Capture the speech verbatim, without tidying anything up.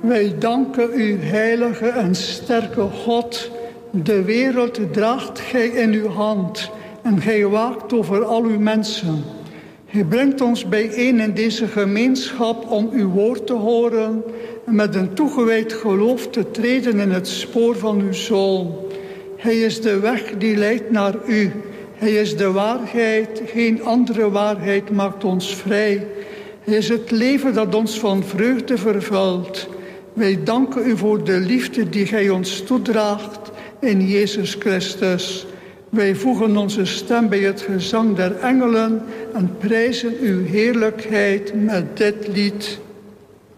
Wij danken u, heilige en sterke God. De wereld draagt gij in uw hand en gij waakt over al uw mensen. Gij brengt ons bijeen in deze gemeenschap om uw woord te horen en met een toegewijd geloof te treden in het spoor van uw Zoon. Hij is de weg die leidt naar u. Hij is de waarheid, geen andere waarheid maakt ons vrij. Hij is het leven dat ons van vreugde vervult. Wij danken u voor de liefde die gij ons toedraagt in Jezus Christus. Wij voegen onze stem bij het gezang der engelen en prijzen uw heerlijkheid met dit lied.